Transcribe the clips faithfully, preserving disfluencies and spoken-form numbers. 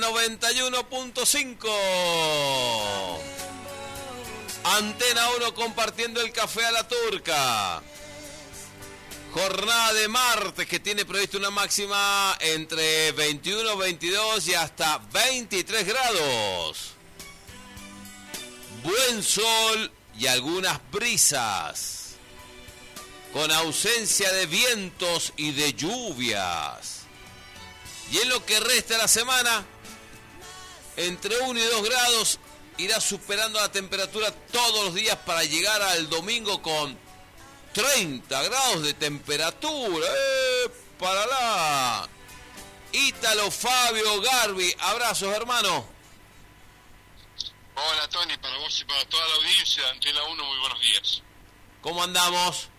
noventa y uno punto cinco. Antena uno compartiendo el café a la turca. Jornada de martes que tiene previsto una máxima entre veintiuno, veintidós y hasta veintitrés grados. Buen sol y algunas brisas, con ausencia de vientos y de lluvias. Y en lo que resta de la semana, entre uno y dos grados, irá superando la temperatura todos los días para llegar al domingo con treinta grados de temperatura. ¡Eh! ¡Para la! Ítalo, Fabio, Garbi, abrazos, hermano. Hola, Tony, para vos y para toda la audiencia de Antena uno, muy buenos días. ¿Cómo andamos?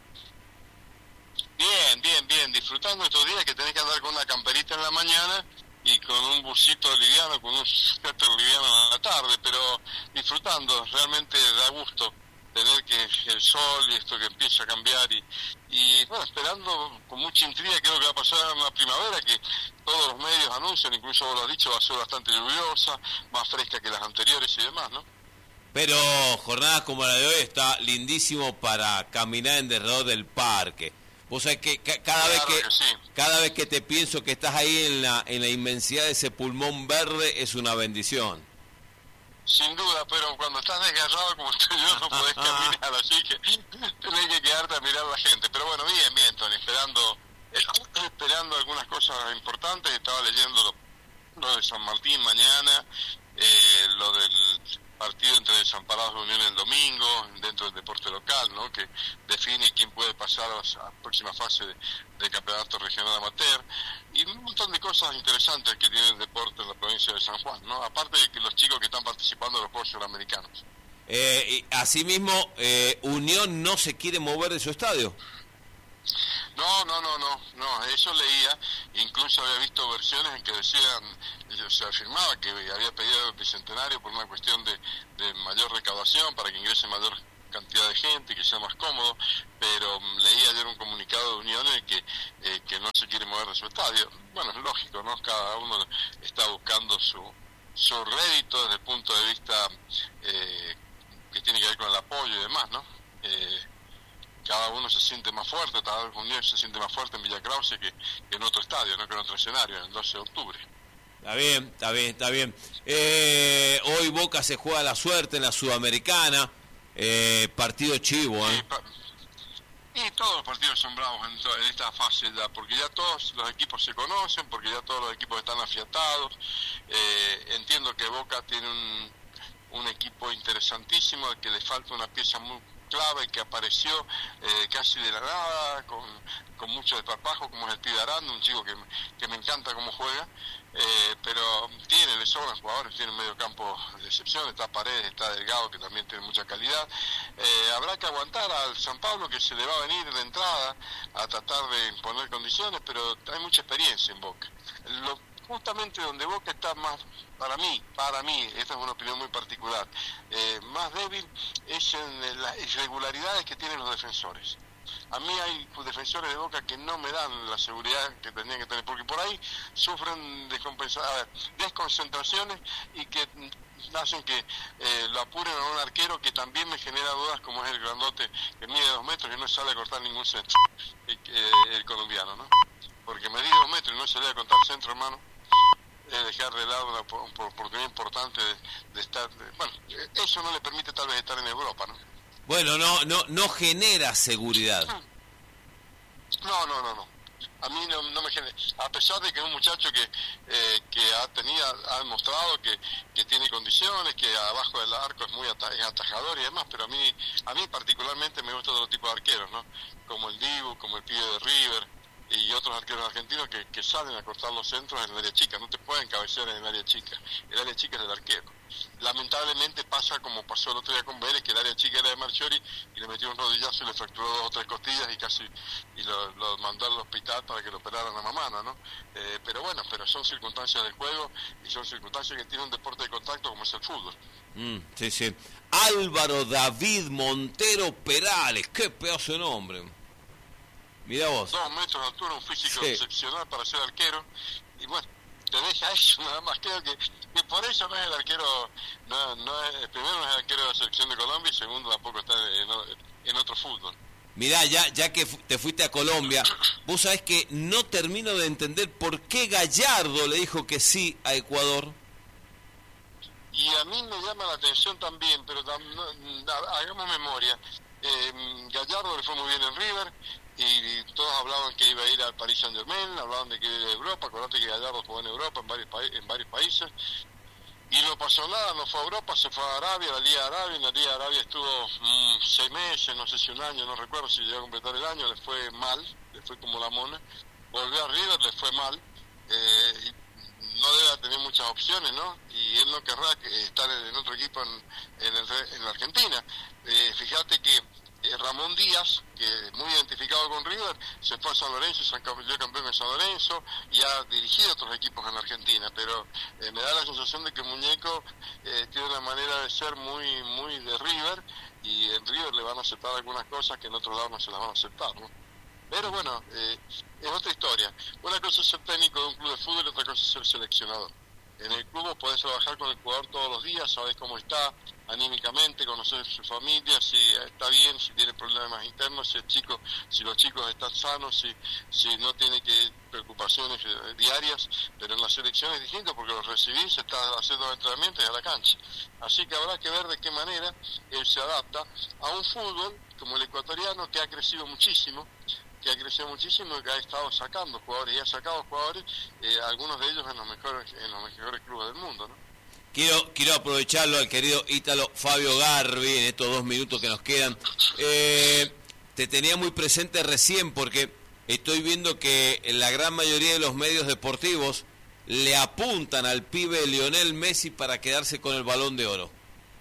Bien, bien, bien, disfrutando estos días que tenés que andar con una camperita en la mañana y con un busito liviano, con un suéter liviano en la tarde, pero disfrutando, realmente da gusto tener que el sol y esto que empieza a cambiar y, y bueno, esperando con mucha intriga qué es lo que va a pasar en la primavera, que todos los medios anuncian, incluso vos lo has dicho, va a ser bastante lluviosa, más fresca que las anteriores y demás, ¿no? Pero jornadas como la de hoy está lindísimo para caminar en derredor del parque. Vos sabés que ca- cada Claro vez que, que sí. cada vez que te pienso que estás ahí en la en la inmensidad de ese pulmón verde es una bendición. Sin duda, pero cuando estás desgarrado como estoy yo no podés caminar, así que tenés que quedarte a mirar a la gente. Pero bueno, bien, bien, Tony, esperando esperando algunas cosas importantes. Estaba leyendo lo, lo de San Martín mañana, eh, lo del partido entre Desamparados de Unión el domingo, dentro del deporte local, ¿no? Que define quién puede pasar a la próxima fase de, del campeonato regional amateur, y un montón de cosas interesantes que tiene el deporte en la provincia de San Juan, ¿no? Aparte de que los chicos que están participando en los Juegos Suramericanos. Eh, y asimismo, eh, Unión no se quiere mover de su estadio. No, no, no, no, no, eso leía, incluso había visto versiones en que decían, se afirmaba que había pedido el bicentenario por una cuestión de, de mayor recaudación, para que ingrese mayor cantidad de gente, que sea más cómodo, pero um, leí ayer un comunicado de Unión en el que, eh, que no se quiere mover de su estadio. Bueno, es lógico, ¿no? Cada uno está buscando su, su rédito desde el punto de vista eh, que tiene que ver con el apoyo y demás, ¿no? Eh, cada uno se siente más fuerte, cada uno se siente más fuerte en Villa Krause que, que en otro estadio, no que en otro escenario, en el doce de octubre. Está bien, está bien, está bien. Eh, hoy Boca se juega la suerte en la Sudamericana, eh, partido chivo, ¿eh? Y, pa- y todos los partidos son bravos en, to- en esta fase ya, porque ya todos los equipos se conocen, porque ya todos los equipos están afiatados. Eh, entiendo que Boca tiene un, un equipo interesantísimo, al que le falta una pieza muy clave que apareció eh, casi de la nada, con, con mucho desparpajo, como es el Pibe Aranda, un chico que, que me encanta cómo juega, eh, pero tiene, le sobran jugadores, tiene un medio campo de excepción, está Paredes, está Delgado, que también tiene mucha calidad. Eh, habrá que aguantar al San Pablo, que se le va a venir de entrada a tratar de imponer condiciones, pero hay mucha experiencia en Boca. Lo, justamente donde Boca está más, para mí, para mí, esta es una opinión muy particular, eh, más débil es en las irregularidades que tienen los defensores. A mí hay defensores de Boca que no me dan la seguridad que tendrían que tener, porque por ahí sufren descompensa- a ver, desconcentraciones y que hacen que eh, lo apuren a un arquero que también me genera dudas, como es el grandote que mide dos metros y no sale a cortar ningún centro, el, eh, el colombiano, ¿no? Porque medí dos metros y no sale a cortar centro, hermano, es dejar de lado una, una oportunidad importante de, de estar, de, bueno, eso no le permite tal vez estar en Europa, ¿no? Bueno, no, no, no genera seguridad. No, no, no, no. A mí no, no me genera, a pesar de que es un muchacho que eh, que ha tenido, ha demostrado que, que tiene condiciones, que abajo del arco es muy ata- es atajador y demás, pero a mí, a mí particularmente me gusta otro tipo de arqueros, ¿no? Como el Dibu, como el Pibe de River y otros arqueros argentinos que, que salen a cortar los centros en el área chica, no te pueden cabecear en el área chica, el área chica es del arquero. Lamentablemente pasa como pasó el otro día con Vélez, que el área chica era de Marchiori y le metió un rodillazo y le fracturó dos o tres costillas y casi y lo, lo mandó al hospital para que lo operaran a mamana, ¿no? Eh, pero bueno, pero son circunstancias del juego y son circunstancias que tiene un deporte de contacto como es el fútbol. Mm, sí, sí. Álvaro David Montero Perales, qué pedazo de nombre. Mirá vos. Dos metros de altura, un físico Sí. excepcional para ser arquero y bueno, te deja eso nada más. Creo que, que por eso no es el arquero, no, no es, primero no es el arquero de la selección de Colombia y segundo tampoco está en, en otro fútbol. Mirá, ya, ya que te fuiste a Colombia, vos sabés que no termino de entender por qué Gallardo le dijo que sí a Ecuador. Y a mí me llama la atención también, pero tam, no, hagamos memoria. Eh, Gallardo le fue muy bien en River y, y todos hablaban que iba a ir al Paris Saint-Germain, hablaban de que iba a Europa. Acordate que Gallardo jugó en Europa, en varios, pa en varios países. Y no pasó nada, no fue a Europa, se fue a Arabia, la Liga de Arabia. En la Liga de Arabia estuvo mmm, seis meses, no sé si un año, no recuerdo si llegó a completar el año, le fue mal, le fue como la mona. Volvió a River, le fue mal. Eh, y no debe tener muchas opciones, ¿no? Y él no querrá estar en otro equipo en, en, el, en la Argentina. Eh, fíjate que eh, Ramón Díaz, que muy identificado con River, se fue a San Lorenzo, se campeón, campeón de San Lorenzo y ha dirigido otros equipos en Argentina, pero eh, me da la sensación de que Muñeco eh, tiene una manera de ser muy muy de River, y en River le van a aceptar algunas cosas que en otros lados no se las van a aceptar, ¿no? Pero bueno, eh, es otra historia. Una cosa es ser técnico de un club de fútbol y otra cosa es ser seleccionador. En el club podés trabajar con el jugador todos los días, sabés cómo está anímicamente, conocer su familia, si está bien, si tiene problemas internos, si el chico, si los chicos están sanos, si, si no tiene que preocupaciones diarias, pero en la selección es distinto porque los recibís, está haciendo entrenamientos y a la cancha. Así que habrá que ver de qué manera él se adapta a un fútbol como el ecuatoriano, que ha crecido muchísimo, que ha crecido muchísimo y que ha estado sacando jugadores y ha sacado jugadores, eh, algunos de ellos en los mejores en los mejores clubes del mundo, ¿no? Quiero quiero aprovecharlo al querido ítalo Fabio Garbi en estos dos minutos que nos quedan. Eh, te tenía muy presente recién porque estoy viendo que en la gran mayoría de los medios deportivos le apuntan al pibe Lionel Messi para quedarse con el Balón de Oro.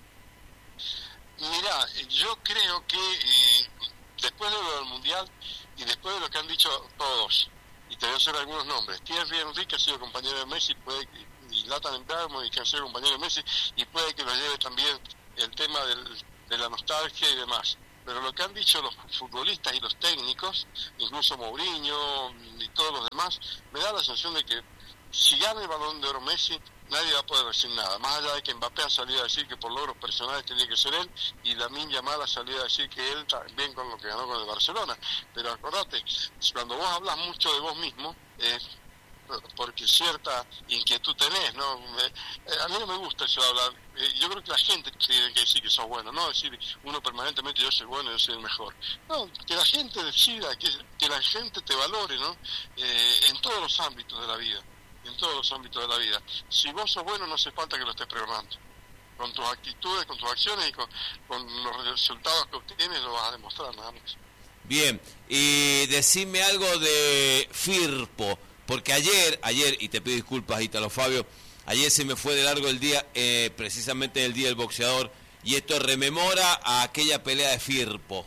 Mirá, yo creo que eh, después de lo del Mundial y después de lo que han dicho todos, y te voy a hacer algunos nombres, Thierry Henry, que ha sido compañero de Messi, puede que, y Zlatan Ibrahimovic, que ha sido compañero de Messi, y puede que lo lleve también el tema del, de la nostalgia y demás. Pero lo que han dicho los futbolistas y los técnicos, incluso Mourinho y todos los demás, me da la sensación de que si gana el Balón de Oro Messi, nadie va a poder decir nada, más allá de que Mbappé ha salido a decir que por logros personales tenía que ser él, y Lamine Yamal ha salido a decir que él también con lo que ganó con el Barcelona. Pero acordate, cuando vos hablas mucho de vos mismo, eh, porque cierta inquietud tenés, ¿no? Eh, a mí no me gusta eso de hablar. Eh, yo creo que la gente tiene que decir que sos bueno, no decir uno permanentemente yo soy bueno, yo soy el mejor. No, que la gente decida, que, que la gente te valore, ¿no? Eh, en todos los ámbitos de la vida. En todos los ámbitos de la vida. Si vos sos bueno, no hace falta que lo estés pregonando. Con tus actitudes, con tus acciones y con, con los resultados que obtienes lo vas a demostrar, nada más. Bien, y decime algo de Firpo, porque ayer, ayer, y te pido disculpas, Ítalo Fabio, ayer se me fue de largo el día, eh, precisamente el Día del Boxeador, y esto rememora a aquella pelea de Firpo.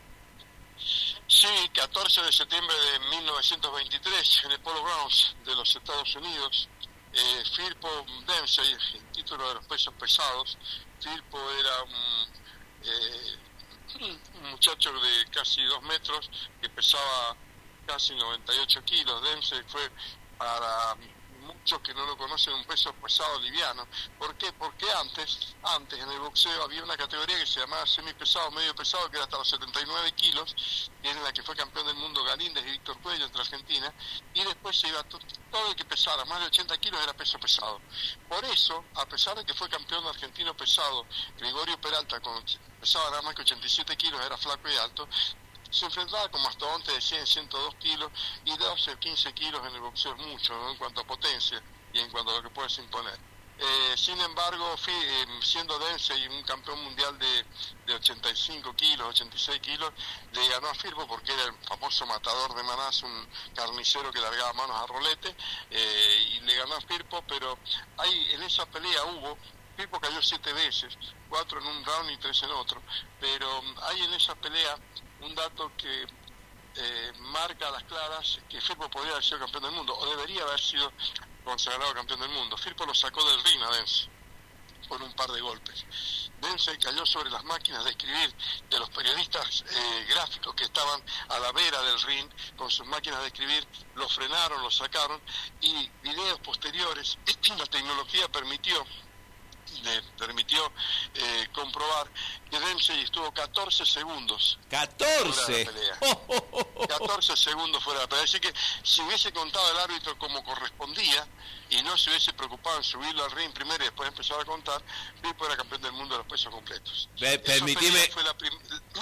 Sí, catorce de septiembre de mil novecientos veintitrés, en el Polo Grounds de los Estados Unidos. eh, Firpo Dempsey, el título de los pesos pesados. Firpo era un, eh, un muchacho de casi dos metros que pesaba casi noventa y ocho kilos. Dempsey fue, para muchos que no lo conocen, un peso pesado liviano. ¿Por qué? Porque antes, antes en el boxeo había una categoría que se llamaba semipesado, medio pesado, que era hasta los setenta y nueve kilos, y en la que fue campeón del mundo Galíndez y Víctor Cuello entre Argentina, y después se iba to todo el que pesara más de ochenta kilos era peso pesado. Por eso, a pesar de que fue campeón argentino pesado Gregorio Peralta, con, pesaba nada más que ochenta y siete kilos, era flaco y alto, se enfrentaba con mastodontes de cien, ciento dos kilos, y doce, quince kilos en el boxeo es mucho, ¿no? En cuanto a potencia y en cuanto a lo que puedes imponer. Eh, sin embargo, fui, eh, siendo Dempsey un campeón mundial de, de ochenta y cinco kilos, ochenta y seis kilos, le ganó a Firpo porque era el famoso matador de manás, un carnicero que largaba manos a rolete, eh, y le ganó a Firpo, pero ahí en esa pelea hubo, Firpo cayó siete veces, cuatro en un round y tres en otro, pero hay en esa pelea un dato que eh, marca a las claras que Firpo podría haber sido campeón del mundo, o debería haber sido consagrado campeón del mundo. Firpo lo sacó del ring a Dempsey. con un par de golpes. Dempsey cayó sobre las máquinas de escribir de los periodistas eh, gráficos que estaban a la vera del ring con sus máquinas de escribir, lo frenaron, lo sacaron, y videos posteriores, la tecnología permitió le permitió eh, comprobar que Dempsey estuvo catorce segundos catorce fuera de la pelea. catorce segundos fuera de la pelea. Así que si hubiese contado el árbitro como correspondía y no se hubiese preocupado en subirlo al ring primero y después empezar a contar, Firpo era campeón del mundo de los pesos completos. Per permitime, fue prim...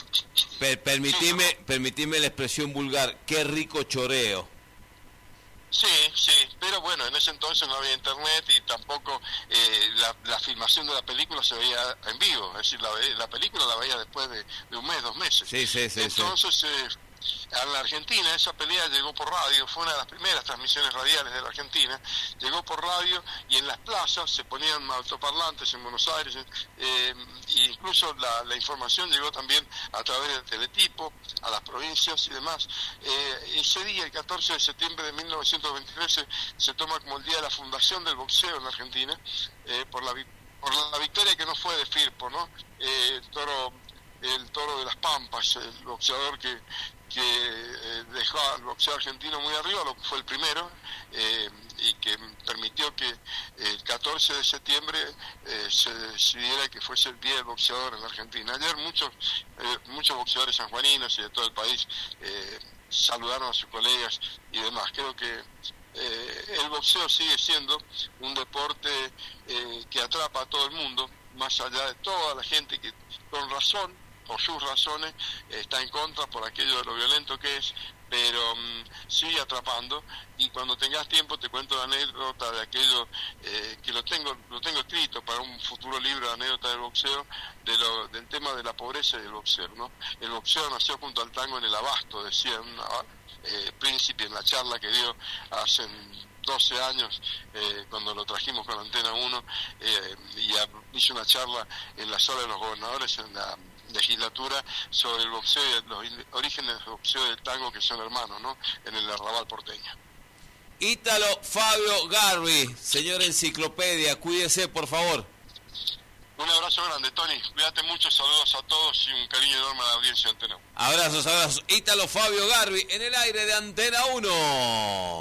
per permitime, sí, no. permitime la expresión vulgar, qué rico choreo. Sí, sí, pero bueno, en ese entonces no había internet y tampoco eh, la, la filmación de la película se veía en vivo, es decir, la, la película la veía después de, de un mes, dos meses. Sí, sí, sí. Entonces, sí. Eh, a la Argentina esa pelea llegó por radio, fue una de las primeras transmisiones radiales de la Argentina, llegó por radio y en las plazas se ponían altoparlantes en Buenos Aires, eh, e incluso la, la información llegó también a través del teletipo, a las provincias y demás. Eh, ese día, el catorce de septiembre de mil novecientos veintitrés, se, se toma como el día de la fundación del boxeo en la Argentina, eh, por, la, por la victoria que no fue de Firpo, ¿no? Eh, el toro el toro de las Pampas, el boxeador que que eh, dejó al boxeo argentino muy arriba, lo que fue el primero, eh, y que permitió que el catorce de septiembre eh, se decidiera que fuese el día del boxeador en la Argentina. Ayer muchos eh, muchos boxeadores sanjuaninos y de todo el país eh, saludaron a sus colegas y demás. Creo que eh, el boxeo sigue siendo un deporte eh, que atrapa a todo el mundo, más allá de toda la gente que con razón, por sus razones, está en contra por aquello de lo violento que es, pero um, sigue atrapando. Y cuando tengas tiempo te cuento la anécdota de aquello eh, que lo tengo lo tengo escrito para un futuro libro de anécdotas del boxeo, de lo, del tema de la pobreza y del boxeo, ¿no? El boxeo nació junto al tango en el abasto, decía un eh, príncipe en la charla que dio hace doce años, eh, cuando lo trajimos con Antena uno, eh, y a, hizo una charla en la sala de los gobernadores en la legislatura sobre el boxeo y los orígenes del boxeo y del tango, que son hermanos, ¿no? En el arrabal porteño. Ítalo Fabio Garbi, señor Enciclopedia, cuídese por favor. Un abrazo grande, Tony, cuídate mucho, saludos a todos y un cariño enorme a la audiencia de Antena uno. Abrazos, abrazos. Ítalo Fabio Garbi en el aire de Antena uno.